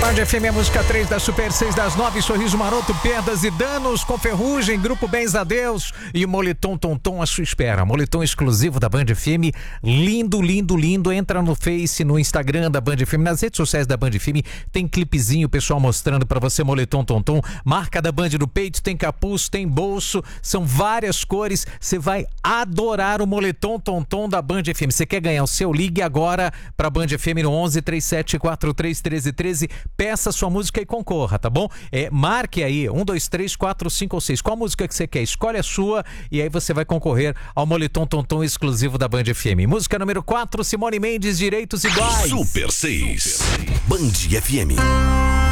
Band FM, a música 3 da Super 6 das 9, Sorriso Maroto, Perdas e Danos, com Ferrugem, Grupo Bens a Deus e Moletom Tonton à sua espera. Moletom exclusivo da Band FM, lindo, lindo, lindo. Entra no Face, no Instagram da Band FM, nas redes sociais da Band FM, tem clipezinho, pessoal mostrando pra você Moletom Tonton, marca da Band no peito, tem capuz, tem bolso, são várias cores, você vai adorar o Moletom Tonton da Band FM. Você quer ganhar o seu? Ligue agora pra Band FM no 11 37 43 13 13, peça sua música e concorra, tá bom? Marque aí 1, 2, 3, 4, 5 ou 6. Qual música que você quer? Escolhe a sua e aí você vai concorrer ao Moletom Tonton exclusivo da Band FM. Música número 4, Simone Mendes, Direitos Iguais. Super 6, Band FM.